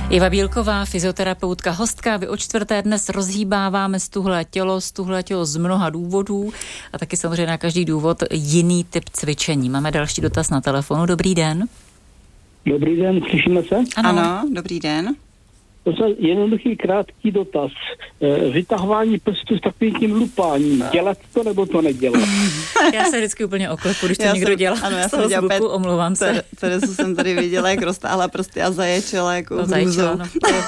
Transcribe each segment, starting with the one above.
Iva Bílková, fyzioterapeutka, hostka. Vy od čtvrté dnes rozhýbáváme stuhlé tělo z mnoha důvodů a taky samozřejmě na každý důvod jiný typ cvičení. Máme další dotaz na telefonu. Dobrý den. Dobrý den, slyšíme se? Ano, dobrý den. To je jednoduchý, krátký dotaz. Vytahování prstů s takovým tím lupáním. Dělat to nebo to nedělat? Já se vždycky úplně oklepu, když to někdo dělá. Ano, já jsem dělala omlouvám se. Terezu jsem tady viděla, jak roztáhla prsty a zaječela jako hrůzou.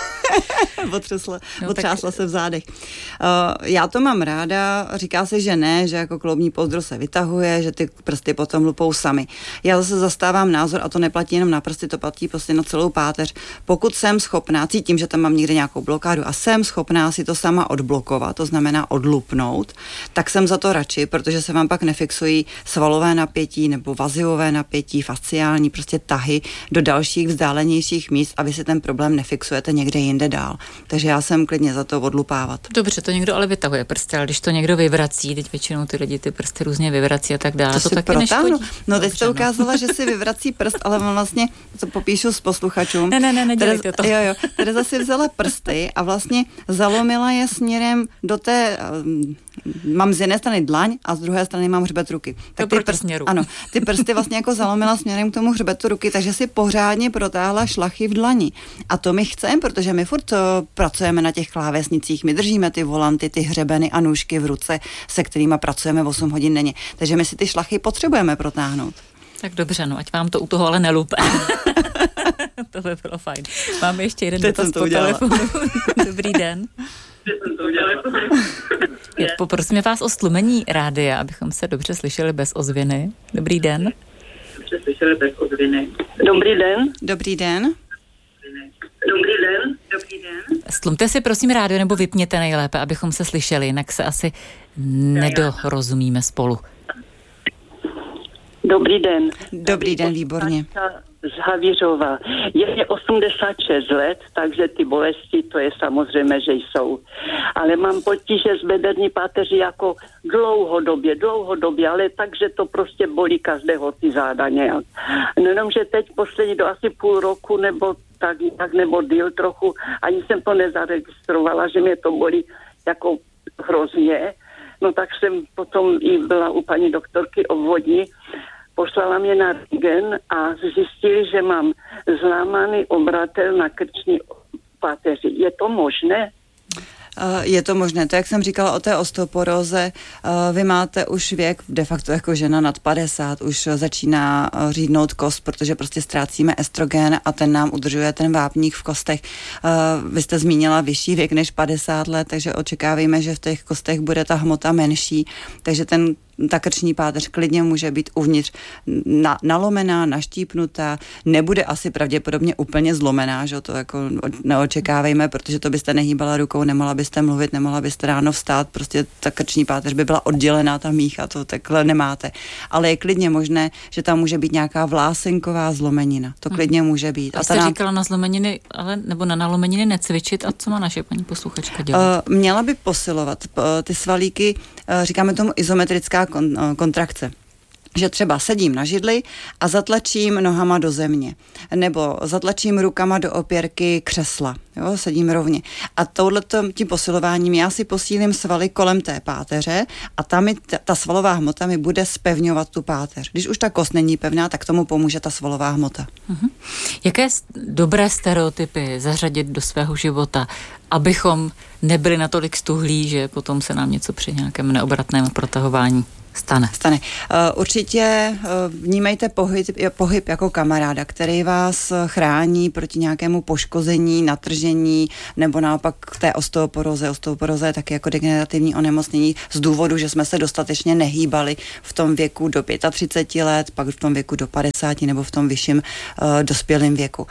Otřásla se v zádech. Já to mám ráda, říká se, že ne, že jako kloubní pouzdro se vytahuje, že ty prsty potom lupou sami. Já zase zastávám názor, a to neplatí jenom na prsty, to platí prostě na celou páteř. Pokud jsem schopná, cítím, že tam mám někde nějakou blokádu a jsem schopná si to sama odblokovat, to znamená odlupnout, tak jsem za to radši, protože se vám pak nefixují svalové napětí nebo vaziové napětí, fasciální prostě tahy do dalších vzdálenějších míst a vy si ten problém nefixujete někde jinde dál. Takže já jsem klidně za to odlupávat. Dobře, to někdo ale vytahuje prsty, ale když to někdo vyvrací, teď většinou ty lidi ty prsty různě vyvrací a tak dále, to taky neškodí. No teď jste ukázala, že si vyvrací prst, ale on vlastně, to popíšu s posluchačům. Nedělejte to. Jo, Tereza si vzala prsty a vlastně zalomila je směrem do té, mám z jedné strany dlaň a z druhé strany mám hřbet ruky. Tak ty prsty vlastně jako zalomila směrem k tomu hřbetu ruky, takže si pořádně protáhla šlachy v dlani. A to my chceme, protože my furt pracujeme na těch klávesnicích, my držíme ty volanty, ty hřebeny a nůžky v ruce, se kterými pracujeme 8 hodin denně. Takže my si ty šlachy potřebujeme protáhnout. Tak dobře, no ať vám to u toho ale nelupe. To by bylo fajn. Máme ještě jeden dotaz po telefonu. Dobrý den. Poprosíme vás o stlumení rádia, abychom se dobře slyšeli bez ozvěny. Dobrý den. Dobrý den. Dobrý den. Stlumte si prosím rádio nebo vypněte nejlépe, abychom se slyšeli, jinak se asi nedorozumíme spolu. Dobrý den. Dobrý den, výborně. Z Havířova. Je mě 86 let, takže ty bolesti, to je samozřejmě, že jsou. Ale mám potíže s bederní páteří jako dlouhodobě, ale takže to prostě bolí každého ty záda nějak. Jenom, že teď poslední do asi půl roku nebo tak nebo díl trochu, ani jsem to nezaregistrovala, že mě to bolí jako hrozně. No tak jsem potom i byla u paní doktorky obvodní, poslala mě na rentgen a zjistili, že mám zlámaný obratel na krční páteři. Je to možné? Je to možné. To, jak jsem říkala o té osteoporóze, vy máte už věk, de facto jako žena nad 50, už začíná řídnout kost, protože prostě ztrácíme estrogen a ten nám udržuje ten vápník v kostech. Vy jste zmínila vyšší věk než 50 let, takže očekáváme, že v těch kostech bude ta hmota menší, takže ta krční páteř klidně může být uvnitř nalomená, naštípnutá, nebude asi pravděpodobně úplně zlomená, že to jako neočekávejme, protože to byste nehýbala rukou, nemohla byste mluvit, nemohla byste ráno vstát, prostě ta krční páteř by byla oddělená, ta mícha, to takhle nemáte. Ale je klidně možné, že tam může být nějaká vlásenková zlomenina. To klidně může být. A jste říkala na zlomeniny, nebo na nalomeniny necvičit, a co má naše paní posluchačka dělat? Měla by posilovat ty svalíky, říkáme tomu izometrická kontrakce. Že třeba sedím na židli a zatlačím nohama do země. Nebo zatlačím rukama do opěrky křesla. Jo, sedím rovně. A tím posilováním já si posílím svaly kolem té páteře a tam ta svalová hmota mi bude zpevňovat tu páteř. Když už ta kost není pevná, tak tomu pomůže ta svalová hmota. Mhm. Jaké dobré stereotypy zařadit do svého života, abychom nebyli natolik stuhlí, že potom se nám něco při nějakém neobratném protahování stane. Určitě vnímejte pohyb jako kamaráda, který vás chrání proti nějakému poškození, natržení nebo naopak té osteoporóze. Osteoporóza je taky jako degenerativní onemocnění z důvodu, že jsme se dostatečně nehýbali v tom věku do 35 let, pak v tom věku do 50 nebo v tom vyšším dospělém věku.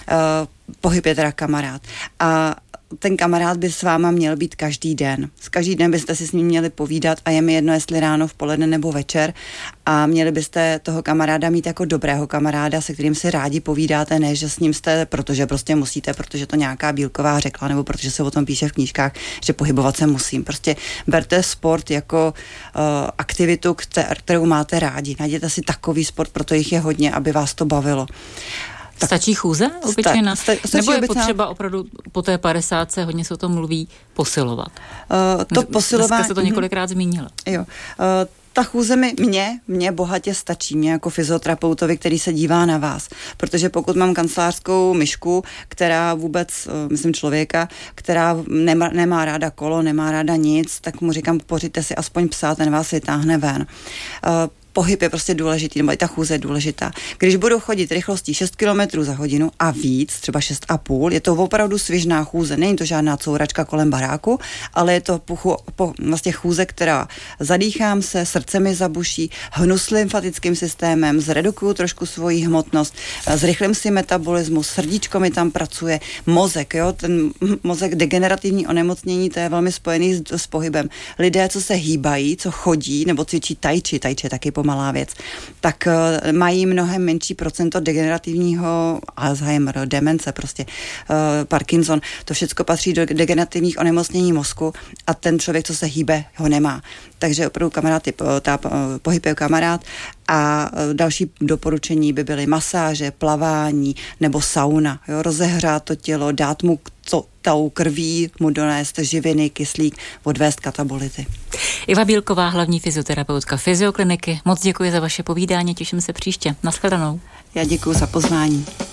Pohyb je teda kamarád. A ten kamarád by s váma měl být každý den. Každý den byste si s ním měli povídat a je mi jedno, jestli ráno, v poledne nebo večer, a měli byste toho kamaráda mít jako dobrého kamaráda, se kterým si rádi povídáte, ne, že s ním jste, protože prostě musíte, protože to nějaká Bílková řekla, nebo protože se o tom píše v knížkách, že pohybovat se musím. Prostě berte sport jako aktivitu, kterou máte rádi. Najděte si takový sport, proto jich je hodně, aby vás to bavilo. Stačí chůze obyčejná? Nebo je obyčejná... potřeba opravdu po té 50 hodně se o tom mluví posilovat? To posilování... Dneska se to několikrát zmínila. Jo. Ta chůze mě bohatě stačí, mě jako fyzioterapeutovi, který se dívá na vás. Protože pokud mám kancelářskou myšku, která vůbec, myslím člověka, která nemá ráda kolo, nemá ráda nic, tak mu říkám, pořiďte si aspoň psa, ten vás vytáhne ven. Pohyb je prostě důležitý, nebo i ta chůze je důležitá. Když budu chodit rychlostí 6 km za hodinu a víc, třeba 6,5, je to opravdu svižná chůze. Není to žádná couračka kolem baráku, ale je to vlastně chůze, která zadýchám se, srdce mi zabuší, hnu s lymfatickým systémem, zredukuju trošku svoji hmotnost, zrychlím si metabolismus, srdíčko mi tam pracuje, mozek, jo, ten mozek, degenerativní onemocnění, to je velmi spojený s pohybem. Lidé, co se hýbají, co chodí, nebo cvičí tai chi je taky pomalá věc, tak mají mnohem menší procento degenerativního Alzheimer, demence prostě, Parkinson, to všechno patří do degenerativních onemocnění mozku a ten člověk, co se hýbe, ho nemá. Takže opravdu kamarád, pohyb je kamarád a další doporučení by byly masáže, plavání nebo sauna. Jo? Rozehřát to tělo, dát mu tou krví, mu donést živiny, kyslík, odvést katabolity. Iva Bílková, hlavní fyzioterapeutka Fyziokliniky. Moc děkuji za vaše povídání, těším se příště. Nashledanou. Já děkuji za pozvání.